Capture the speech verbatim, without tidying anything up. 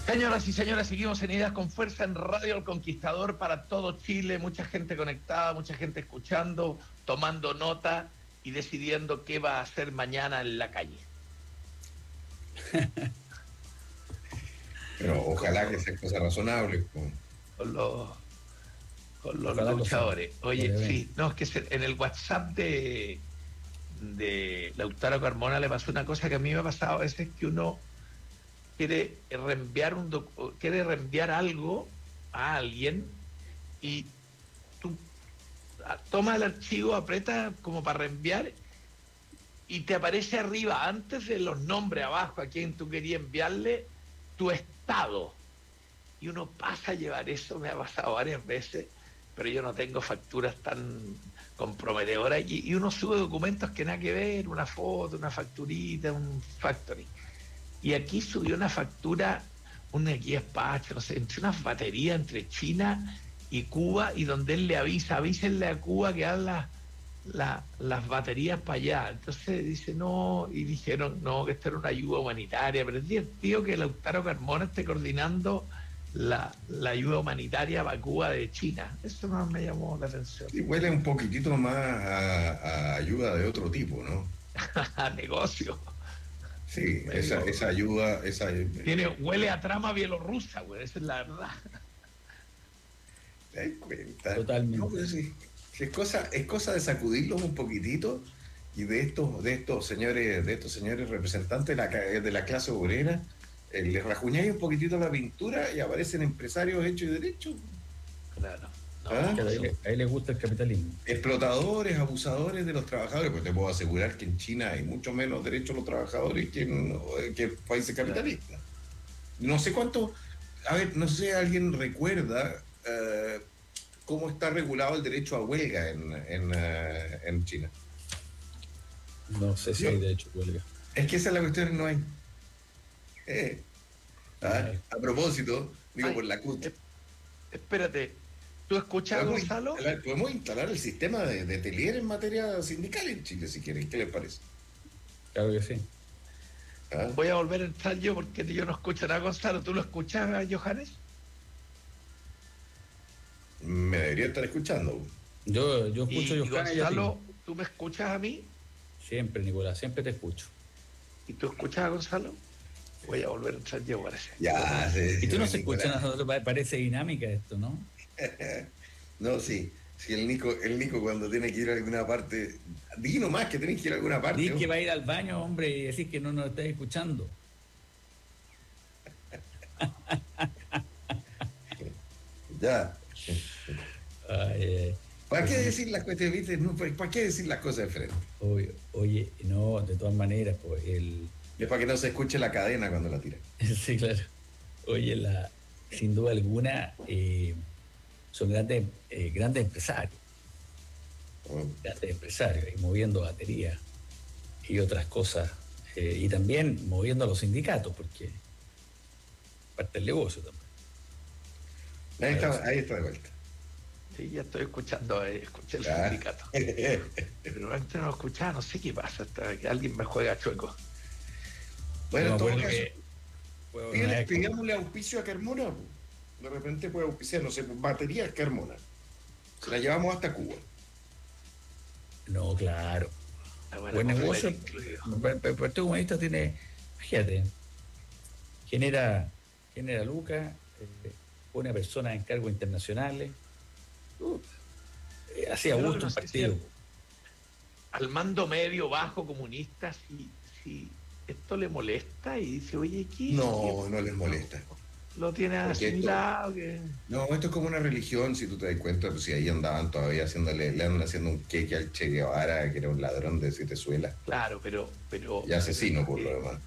Señoras y señores, seguimos en Ideas con Fuerza en Radio El Conquistador para todo Chile, mucha gente conectada, mucha gente escuchando, tomando nota y decidiendo qué va a hacer mañana en la calle. Pero ojalá que sea cosa razonable. Con, con los, con los Ojalá luchadores. Oye, Oye, sí, no, es que se, en el WhatsApp de, de Lautaro Carmona le pasó una cosa que a mí me ha pasado a veces, que uno quiere reenviar un doc- quiere reenviar algo a alguien y tú tomas el archivo, apretas como para reenviar y te aparece arriba, antes de los nombres abajo a quien tú querías enviarle, tu estado. Y uno pasa a llevar eso, me ha pasado varias veces, pero yo no tengo facturas tan comprometedoras y, y uno sube documentos que nada que ver, una foto, una facturita, un factory. Y aquí subió una factura, un despacho, no sé, entre unas baterías entre China y Cuba, y donde él le avisa, avísenle a Cuba que hagan las, la, las baterías para allá. Entonces dice, no, y dijeron, no, que esto era una ayuda humanitaria, pero es divertido que Lautaro Carmona esté coordinando la, la ayuda humanitaria para Cuba de China. Eso no me llamó la atención. Sí, huele un poquitito más a, a ayuda de otro tipo, ¿no? Negocio. Sí, esa, esa ayuda, esa tiene, huele a trama bielorrusa, güey, esa es la verdad. ¿Te das cuenta? Totalmente. No, pues sí, es cosa, es cosa de sacudirlos un poquitito y de estos, de estos señores, de estos señores representantes de la, de la clase obrera, eh, les rajuñáis un poquitito la pintura y aparecen empresarios hechos y derechos. Claro. No, ¿Ah? Que a él, a él le gusta el capitalismo. Explotadores, abusadores de los trabajadores, pues te puedo asegurar que en China hay mucho menos derechos a los trabajadores que en, que en países capitalistas. No sé cuánto, a ver, no sé si alguien recuerda uh, cómo está regulado el derecho a huelga en, en, uh, en China. No sé si Yo, hay derecho a huelga. Es que esa es la cuestión, no hay. Eh, ¿ah? A propósito, digo, Ay, por la C U T. Eh, espérate. ¿Tú escuchas, Gonzalo? Instalar, podemos instalar el sistema de, de Telier en materia sindical en Chile, si quieren. ¿Qué les parece? Claro que sí. ¿Ah? Voy a volver a entrar yo porque yo no escucho nada, Gonzalo. ¿Tú lo escuchas, Johannes? Me debería estar escuchando. Yo, yo escucho y, a Johannes. Gonzalo, ¿tú me escuchas a mí? Siempre, Nicolás, siempre te escucho. ¿Y tú escuchas a Gonzalo? Voy a volver a entrar yo, parece. Ya, sí, y tú no se Nicolás. escuchas a nosotros, parece dinámica esto, ¿no? No, sí. Sí, el Nico, el Nico cuando tiene que ir a alguna parte, di nomás que tenés que ir a alguna parte. Di que va a ir al baño, hombre, y decís que no nos estás escuchando. Ya. Ay, ay. ¿Para qué decir las cuestiones? No, ¿para qué decir las cosas de frente? Oye, oye, no, de todas maneras, pues el. Es para que no se escuche la cadena cuando la tira. Sí, claro. Oye, la, sin duda alguna, eh, son grandes, eh, grandes empresarios. Oh. Grandes empresarios, y moviendo baterías y otras cosas. Eh, y también moviendo a los sindicatos, porque parte del negocio también. Ahí está, ahí está de vuelta. Sí, ya estoy escuchando, eh, escuché el ah. sindicato. Pero antes no lo escuchaba, no sé qué pasa, hasta que alguien me juega chueco. Bueno, no, en todo bueno, caso, que, bueno, pídale, pidámosle auspicio a Carmona. De repente puede auspiciar, no sé, baterías Carmona. Se la llevamos hasta Cuba. No, claro. Bueno, buen negocio. Pero el Partido Comunista tiene, fíjate, genera, genera lucas, eh, pone a personas en cargos internacionales. Uh, eh, hacía gusto no un partido. Al mando medio, bajo, comunista, si, si esto le molesta y dice, oye, ¿qué? No, no les molesta. ¿Lo tiene asimilado? Que... No, esto es como una religión, si tú te das cuenta, pues si ahí andaban todavía haciéndole, le andan haciendo un queque al Che Guevara, que era un ladrón de siete suelas. Claro, pero... pero y asesino por eh, lo demás.